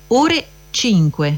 ore 5.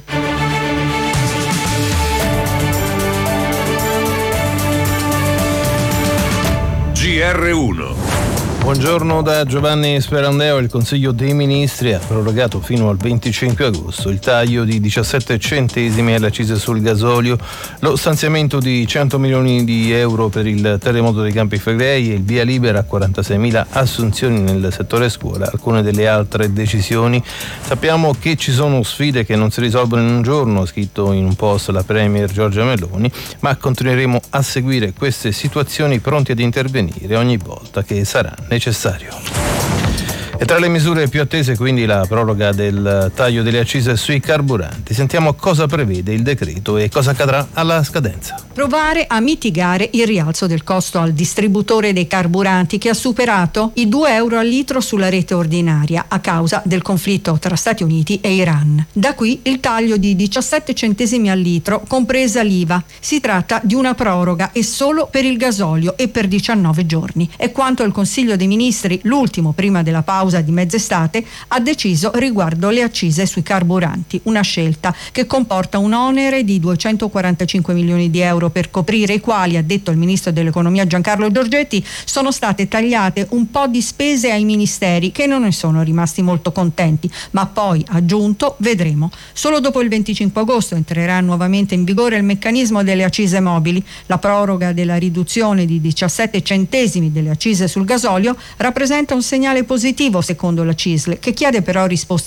GR1. Buongiorno da Giovanni Sperandeo. Il Consiglio dei Ministri ha prorogato fino al 25 agosto il taglio di 17 centesimi alle accise sul gasolio, lo stanziamento di 100 milioni di euro per il terremoto dei Campi Flegrei e il via libera a 46.000 assunzioni nel settore scuola. Alcune delle altre decisioni: sappiamo che ci sono sfide che non si risolvono in un giorno, ha scritto in un post la Premier Giorgia Meloni, ma continueremo a seguire queste situazioni pronti ad intervenire ogni volta che sarà necessario. E tra le misure più attese quindi la proroga del taglio delle accise sui carburanti. Sentiamo cosa prevede il decreto e cosa accadrà alla scadenza. Provare a mitigare il rialzo del costo al distributore dei carburanti, che ha superato i 2 euro al litro sulla rete ordinaria a causa del conflitto tra Stati Uniti e Iran. Da qui il taglio di 17 centesimi al litro, compresa l'IVA. Si tratta di una proroga e solo per il gasolio e per 19 giorni. È quanto il Consiglio dei Ministri, l'ultimo prima della pausa di mezz'estate, ha deciso riguardo le accise sui carburanti, una scelta che comporta un onere di 245 milioni di euro per coprire i quali, ha detto il ministro dell'economia Giancarlo Giorgetti, sono state tagliate un po' di spese ai ministeri che non ne sono rimasti molto contenti, ma poi, ha aggiunto, vedremo. Solo dopo il 25 agosto entrerà nuovamente in vigore il meccanismo delle accise mobili. La proroga della riduzione di 17 centesimi delle accise sul gasolio rappresenta un segnale positivo, secondo la CISL, che chiede però risposte